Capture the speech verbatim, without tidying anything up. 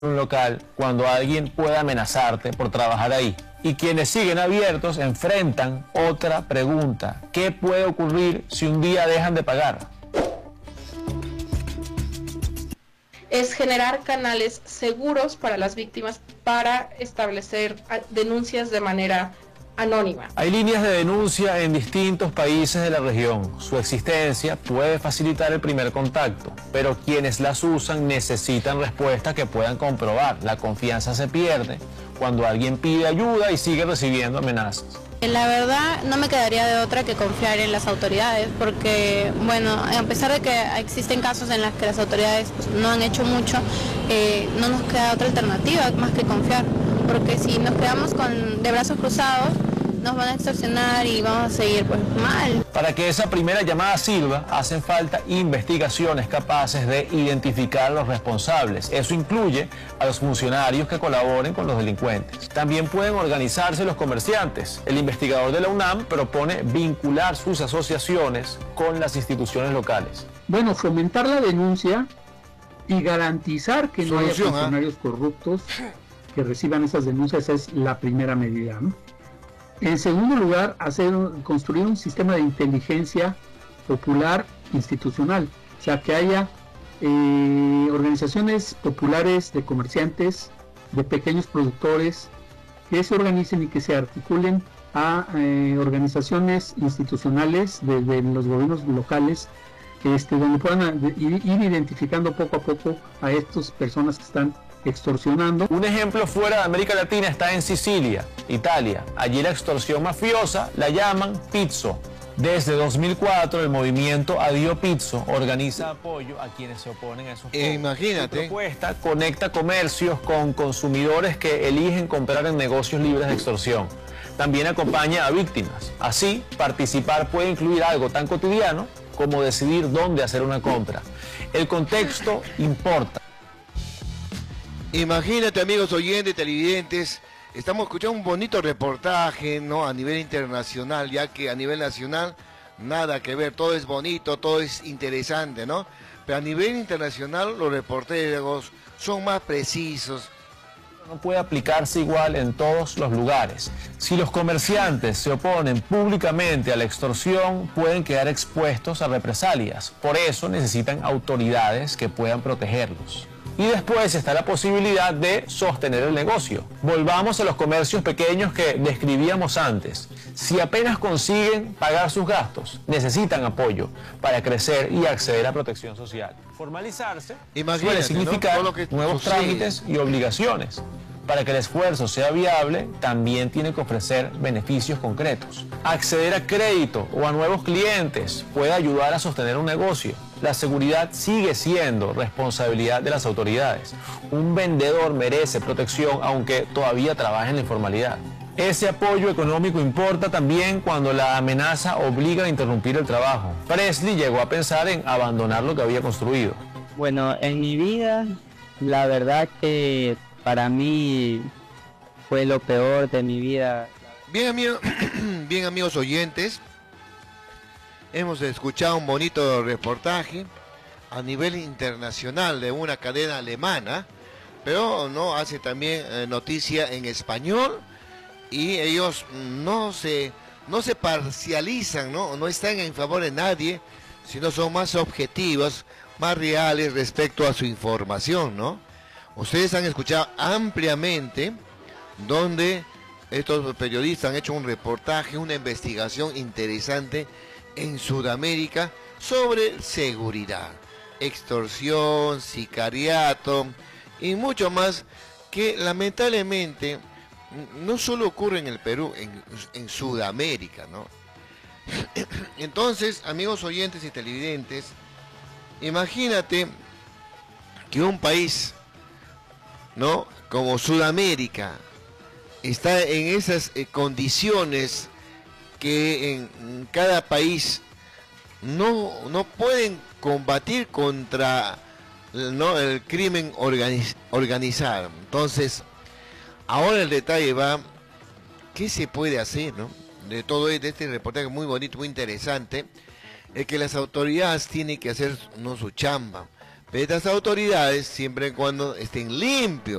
un local cuando alguien puede amenazarte por trabajar ahí. Y quienes siguen abiertos enfrentan otra pregunta: ¿qué puede ocurrir si un día dejan de pagar? Es generar canales seguros para las víctimas para establecer denuncias de manera anónima. Hay líneas de denuncia en distintos países de la región. Su existencia puede facilitar el primer contacto, pero quienes las usan necesitan respuestas que puedan comprobar. La confianza se pierde cuando alguien pide ayuda y sigue recibiendo amenazas. La verdad no me quedaría de otra que confiar en las autoridades, porque bueno, a pesar de que existen casos en los que las autoridades pues, no han hecho mucho, eh, no nos queda otra alternativa más que confiar, porque si nos quedamos con de brazos cruzados nos van a extorsionar y vamos a seguir pues mal. Para que esa primera llamada sirva, hacen falta investigaciones capaces de identificar a los responsables. Eso incluye a los funcionarios que colaboren con los delincuentes. También pueden organizarse los comerciantes. El investigador de la UNAM propone vincular sus asociaciones con las instituciones locales. Bueno, fomentar la denuncia y garantizar que no haya Solución, funcionarios ¿eh? corruptos que reciban esas denuncias es la primera medida, ¿no? En segundo lugar, hacer, construir un sistema de inteligencia popular institucional, o sea, que haya eh, organizaciones populares de comerciantes, de pequeños productores, que se organicen y que se articulen a eh, organizaciones institucionales de, de los gobiernos locales, este, donde puedan ir, ir identificando poco a poco a estas personas que están extorsionando. Un ejemplo fuera de América Latina está en Sicilia, Italia. Allí la extorsión mafiosa la llaman pizzo. Desde dos mil cuatro el movimiento Addio Pizzo organiza apoyo a quienes se oponen a esos Eh, imagínate. Su propuesta conecta comercios con consumidores que eligen comprar en negocios libres de extorsión. También acompaña a víctimas. Así, participar puede incluir algo tan cotidiano como decidir dónde hacer una compra. El contexto importa. Imagínate, amigos oyentes, televidentes, estamos escuchando un bonito reportaje, ¿no? A nivel internacional, ya que a nivel nacional nada que ver, todo es bonito, todo es interesante, ¿no? Pero a nivel internacional los reporteros son más precisos. No puede aplicarse igual en todos los lugares. Si los comerciantes se oponen públicamente a la extorsión, pueden quedar expuestos a represalias. Por eso necesitan autoridades que puedan protegerlos. Y después está la posibilidad de sostener el negocio. Volvamos a los comercios pequeños que describíamos antes. Si apenas consiguen pagar sus gastos, necesitan apoyo para crecer y acceder a protección social. Formalizarse Imagínate, suele significar, ¿no? Todo lo que nuevos sucede. trámites y obligaciones. Para que el esfuerzo sea viable, también tiene que ofrecer beneficios concretos. Acceder a crédito o a nuevos clientes puede ayudar a sostener un negocio. La seguridad sigue siendo responsabilidad de las autoridades. Un vendedor merece protección aunque todavía trabaje en la informalidad. Ese apoyo económico importa también cuando la amenaza obliga a interrumpir el trabajo. Presley llegó a pensar en abandonar lo que había construido. Bueno, en mi vida, la verdad que para mí fue lo peor de mi vida. Bien, amigo, bien, amigos oyentes, hemos escuchado un bonito reportaje a nivel internacional de una cadena alemana, pero no hace también eh, noticia en español, y ellos no se no se parcializan, no no están en favor de nadie, sino son más objetivos, más reales respecto a su información, ¿no? Ustedes han escuchado ampliamente donde estos periodistas han hecho un reportaje, una investigación interesante en Sudamérica sobre seguridad, extorsión, sicariato y mucho más que lamentablemente no solo ocurre en el Perú, en, en Sudamérica, ¿no? Entonces, amigos oyentes y televidentes, imagínate que un país, ¿no?, como Sudamérica está en esas eh, condiciones que en, en cada país no, no pueden combatir contra, ¿no?, el crimen organiz, organizado. Entonces, ahora el detalle va, ¿qué se puede hacer, no? De todo de este reportaje muy bonito, muy interesante, es que las autoridades tienen que hacer, no, su chamba, Pero estas autoridades, siempre y cuando estén limpios,